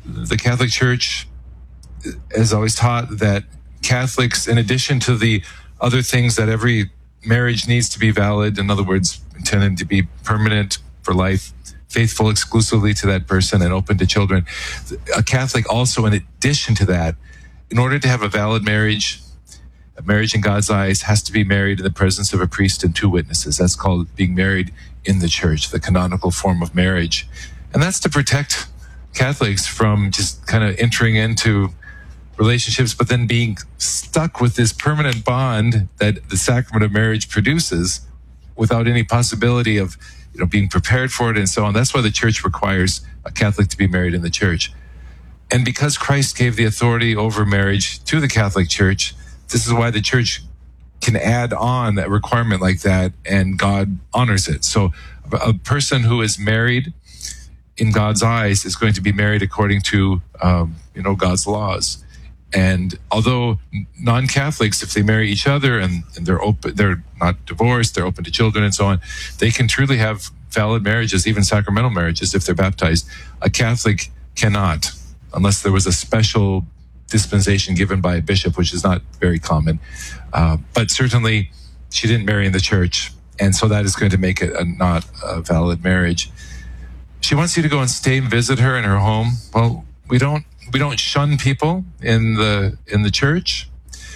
the Catholic Church has always taught that Catholics, in addition to the other things that every marriage needs to be valid, in other words, intended to be permanent for life, faithful exclusively to that person and open to children, a Catholic also, in addition to that, in order to have a valid marriage, a marriage in God's eyes has to be married in the presence of a priest and two witnesses. That's called being married in the church, the canonical form of marriage. And that's to protect Catholics from just kind of entering into relationships, but then being stuck with this permanent bond that the sacrament of marriage produces without any possibility of, being prepared for it and so on. That's why the church requires a Catholic to be married in the church. And because Christ gave the authority over marriage to the Catholic Church, this is why the church can add on that requirement like that, and God honors it. So a person who is married in God's eyes is going to be married according to, God's laws. And although non-Catholics, if they marry each other and they're not divorced, they're open to children and so on, they can truly have valid marriages, even sacramental marriages, if they're baptized. A Catholic cannot, unless there was a special dispensation given by a bishop, which is not very common. But certainly, she didn't marry in the church, and so that is going to make it not a valid marriage. She wants you to go and stay and visit her in her home. Well, we don't shun people in the church,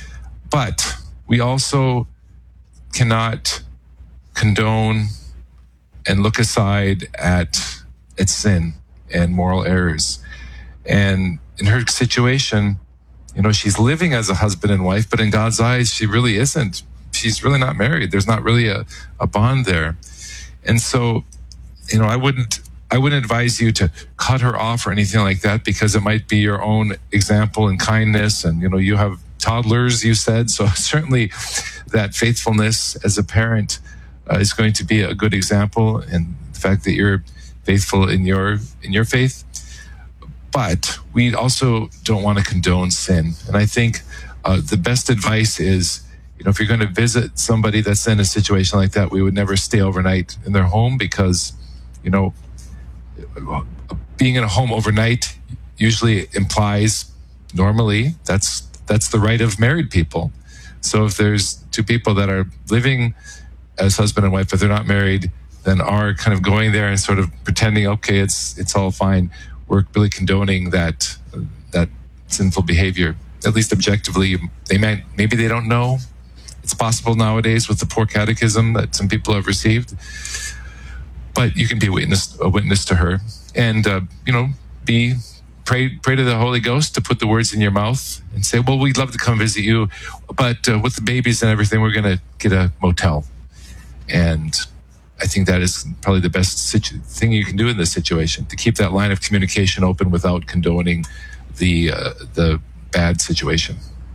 but we also cannot condone and look aside at sin and moral errors. And in her situation, she's living as a husband and wife, but in God's eyes, she really isn't. She's really not married. There's not really a bond there. And so, I wouldn't advise you to cut her off or anything like that, because it might be your own example and kindness. And, you have toddlers, you said. So certainly that faithfulness as a parent is going to be a good example, and the fact that you're faithful in your faith. But we also don't want to condone sin. And I think the best advice is, if you're going to visit somebody that's in a situation like that, we would never stay overnight in their home, because, being in a home overnight usually implies, normally, that's the right of married people. So if there's two people that are living as husband and wife, but they're not married, then are kind of going there and sort of pretending, okay, it's all fine. We're really condoning that sinful behavior. At least objectively, maybe they don't know. It's possible nowadays with the poor catechism that some people have received. But you can be a witness to her, and pray to the Holy Ghost to put the words in your mouth and say, well, we'd love to come visit you, but with the babies and everything, we're going to get a motel. And I think that is probably the best thing you can do in this situation, to keep that line of communication open without condoning the bad situation.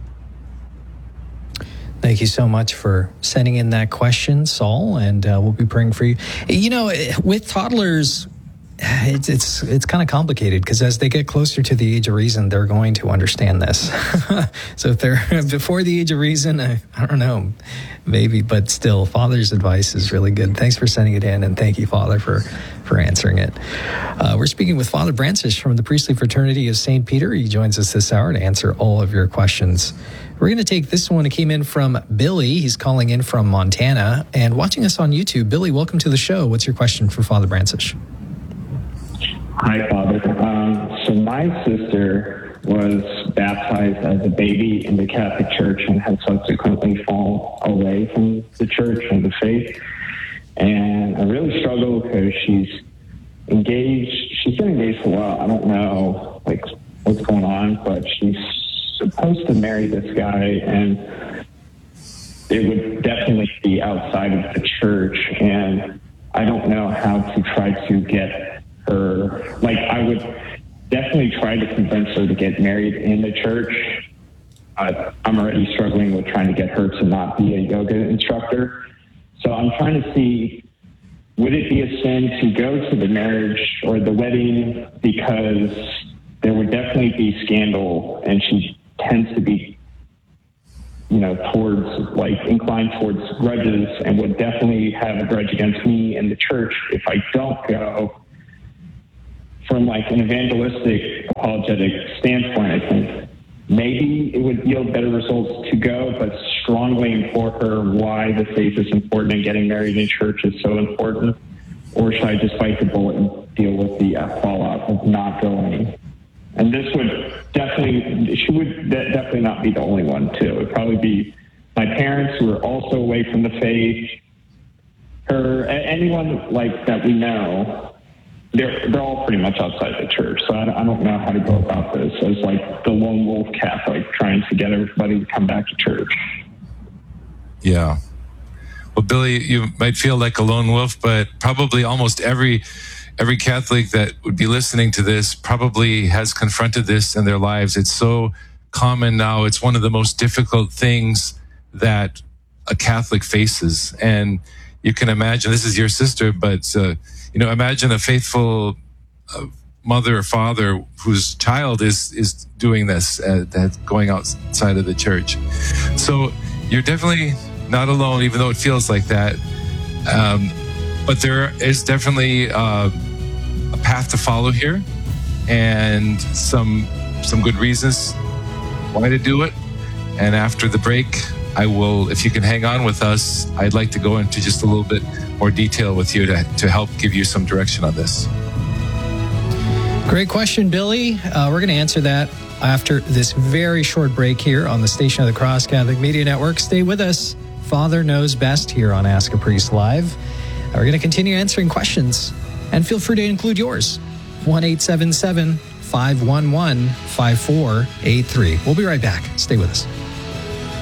Thank you so much for sending in that question, Saul, and we'll be praying for you. With toddlers, it's kind of complicated, because as they get closer to the age of reason, they're going to understand this. So if they're before the age of reason, I don't know, maybe, but still, Father's advice is really good. Thanks for sending it in, and thank you, Father, for answering it. We're speaking with Father Brancis from the Priestly Fraternity of St. Peter. He joins us this hour to answer all of your questions. We're going to take this one. It came in from Billy. He's calling in from Montana and watching us on YouTube. Billy, welcome to the show. What's your question for Father Brancis? Hi, Father. So my sister was baptized as a baby in the Catholic Church and has subsequently fallen away from the church and the faith. And I really struggle because she's engaged. She's been engaged for a while. I don't know what's going on, but she's supposed to marry this guy, and it would definitely be outside of the church. And I don't know how to try to get her, I would definitely try to convince her to get married in the church. I'm already struggling with trying to get her to not be a yoga instructor. So I'm trying to see, would it be a sin to go to the marriage or the wedding, because there would definitely be scandal, and she tends to be, inclined towards grudges, and would definitely have a grudge against me in the church if I don't go. from like an evangelistic apologetic standpoint, I think maybe it would yield better results to go, but strongly implore her why the faith is important and getting married in church is so important. Or should I just bite the bullet and deal with the fallout of not going? And this she would definitely not be the only one too. It would probably be my parents who are also away from the faith, anyone like that we know. They're all pretty much outside the church, so I don't know how to go about this as like the lone wolf Catholic trying to get everybody to come back to church. Yeah. Well, Billy, you might feel like a lone wolf, but probably almost every Catholic that would be listening to this probably has confronted this in their lives. It's so common now. It's one of the most difficult things that a Catholic faces. And you can imagine, this is your sister, but imagine a faithful mother or father whose child is doing this, going outside of the church. So you're definitely not alone, even though it feels like that. But there is definitely a path to follow here, and some good reasons why to do it. And after the break, I will, if you can hang on with us, I'd like to go into just a little bit more detail with you to help give you some direction on this. Great question, Billy. We're going to answer that after this very short break here on the Station of the Cross Catholic Media Network. Stay with us. Father Knows Best here on Ask a Priest Live. We're going to continue answering questions, and feel free to include yours. 1-877-511-5483. We'll be right back. Stay with us.